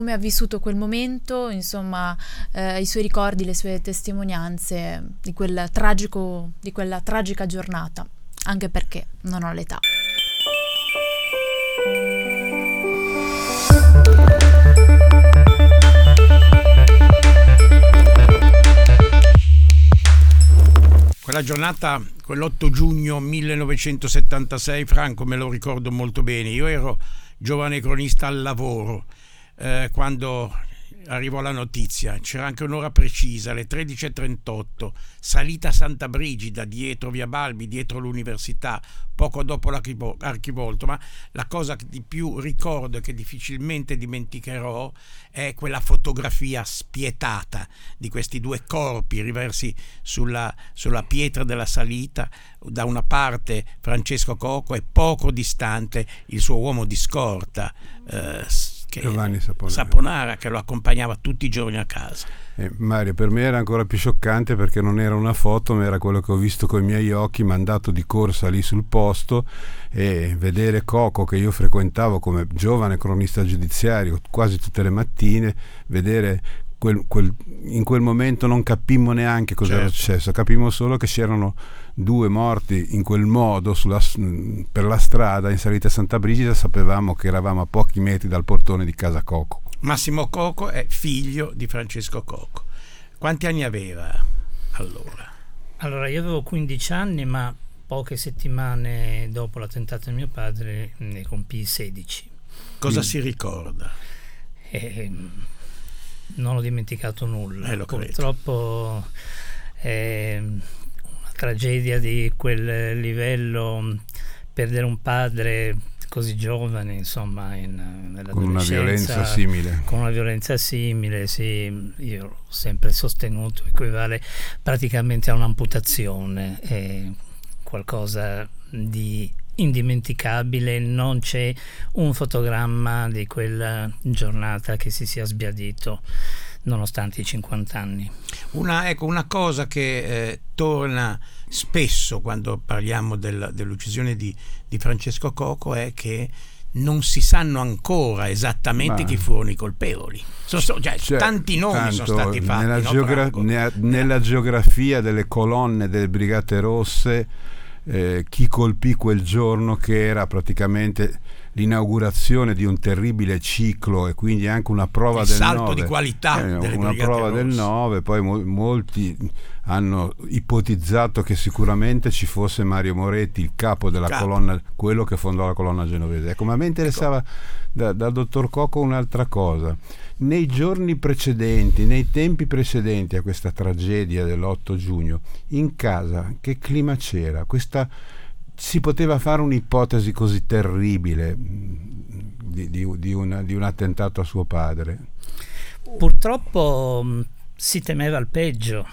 come ha vissuto quel momento, insomma, i suoi ricordi, le sue testimonianze di quella tragica giornata, anche perché non ho l'età. Quella giornata, quell'8 giugno 1976, Franco, me lo ricordo molto bene. Io ero giovane cronista al lavoro quando arrivò la notizia. C'era anche un'ora precisa, alle 13:38, salita a Santa Brigida, dietro Via Balbi, dietro l'università, poco dopo l'Archivolto. Ma la cosa che di più ricordo e che difficilmente dimenticherò è quella fotografia spietata di questi due corpi riversi sulla pietra della salita, da una parte Francesco Coco e poco distante il suo uomo di scorta, Giovanni Saponara, che lo accompagnava tutti i giorni a casa. Mario, per me era ancora più scioccante perché non era una foto, ma era quello che ho visto con i miei occhi, mandato di corsa lì sul posto, e vedere Coco, che io frequentavo come giovane cronista giudiziario quasi tutte le mattine, vedere in quel momento non capimmo neanche cosa era successo, capimmo solo che c'erano due morti in quel modo per la strada in salita a Santa Brigida. Sapevamo che eravamo a pochi metri dal portone di casa Coco. Massimo Coco è figlio di Francesco Coco. Quanti anni aveva allora? Allora, io avevo 15 anni, ma poche settimane dopo l'attentato di mio padre ne compii 16. Cosa si ricorda? Non ho dimenticato nulla. Purtroppo una tragedia di quel livello, perdere un padre così giovane, insomma, nell'adolescenza, con una violenza simile, sì, io ho sempre sostenuto, equivale praticamente a un'amputazione, è qualcosa di indimenticabile. Non c'è un fotogramma di quella giornata che si sia sbiadito nonostante i 50 anni. Una cosa che torna spesso quando parliamo dell'uccisione di Francesco Coco è che non si sanno ancora esattamente chi furono i colpevoli. Tanti nomi sono stati fatti. Nella geografia delle colonne delle Brigate Rosse, chi colpì quel giorno, che era praticamente l'inaugurazione di un terribile ciclo e quindi anche una prova del 9, salto di qualità delle una prova Rosse. Del 9. Poi molti hanno ipotizzato che sicuramente ci fosse Mario Moretti, il capo della colonna, quello che fondò la colonna genovese. Ecco, ma a me interessava dal dottor Coco un'altra cosa. Nei giorni precedenti, nei tempi precedenti a questa tragedia dell'8 giugno, in casa che clima c'era? Si poteva fare un'ipotesi così terribile di un attentato a suo padre? Purtroppo si temeva il peggio.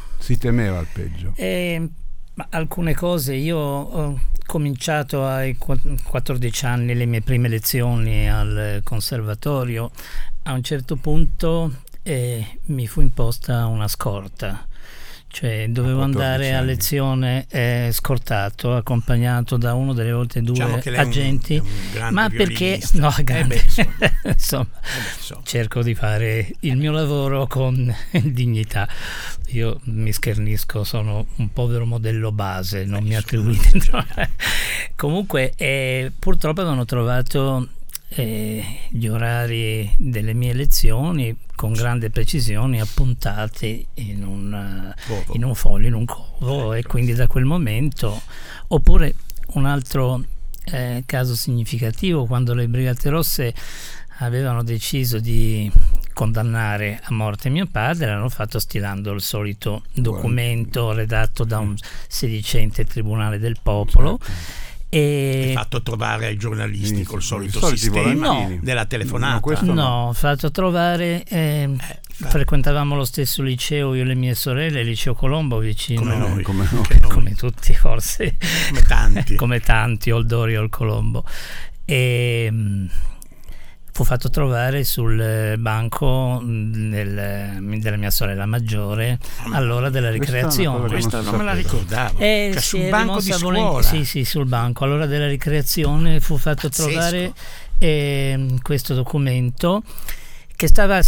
Ma alcune cose, io ho cominciato ai 14 anni le mie prime lezioni al conservatorio. A un certo punto mi fu imposta una scorta, cioè dovevo andare a lezione scortato, accompagnato da uno, delle volte due agenti, ma perché insomma, cerco di fare il mio lavoro con dignità. Io mi schernisco, sono un povero modello base, non mi attribuite. Comunque purtroppo avevano trovato gli orari delle mie lezioni con grande precisione appuntati in un foglio, in un covo, e quindi da quel momento. Oppure un altro caso significativo, quando le Brigate Rosse avevano deciso di condannare a morte mio padre, l'hanno fatto stilando il solito documento redatto da un sedicente Tribunale del Popolo. E fatto trovare ai giornalisti col solito sistema della telefonata. No, fatto trovare. Frequentavamo lo stesso liceo, io e le mie sorelle, il liceo Colombo vicino, come tutti forse, come tanti, Oldorio al Colombo, e fu fatto trovare sul banco della mia sorella maggiore all'ora della ricreazione. Questa non me la ricordavo. Sul banco di scuola. Sì, sul banco. All'ora della ricreazione fu fatto trovare questo documento, che stava